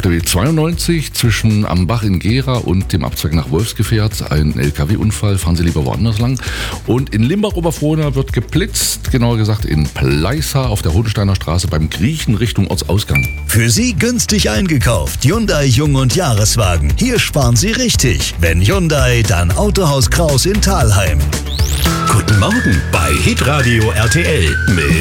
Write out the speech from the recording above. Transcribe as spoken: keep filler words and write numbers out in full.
der B zweiundneunzig zwischen am Bach in Gera und dem Abzweig nach Wolfsgefährt ein L K W-Unfall. Fahren Sie lieber woanders lang. Und in Limbach-Oberfrohna wird geblitzt, genauer gesagt in Pleissa auf der Hohensteiner Straße beim Griechen Richtung Ortsausgang. Für Sie günstig eingekauft. Hyundai Jung- und Jahreswagen. Hier sparen Sie richtig. Wenn Hyundai, dann Autohaus Kraus in Thalheim. Guten Morgen bei Hitradio R T L mit